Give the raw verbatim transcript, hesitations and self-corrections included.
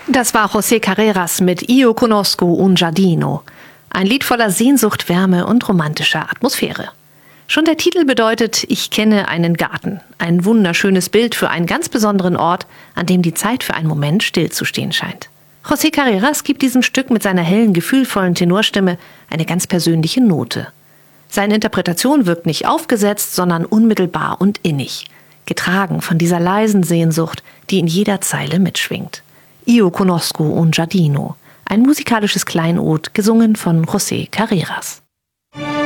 Das war José Carreras mit Io conosco un giardino. Ein Lied voller Sehnsucht, Wärme und romantischer Atmosphäre. Schon der Titel bedeutet, ich kenne einen Garten. Ein wunderschönes Bild für einen ganz besonderen Ort, an dem die Zeit für einen Moment stillzustehen scheint. José Carreras gibt diesem Stück mit seiner hellen, gefühlvollen Tenorstimme eine ganz persönliche Note. Seine Interpretation wirkt nicht aufgesetzt, sondern unmittelbar und innig. Getragen von dieser leisen Sehnsucht, die in jeder Zeile mitschwingt. Io conosco un giardino, ein musikalisches Kleinod, gesungen von José Carreras.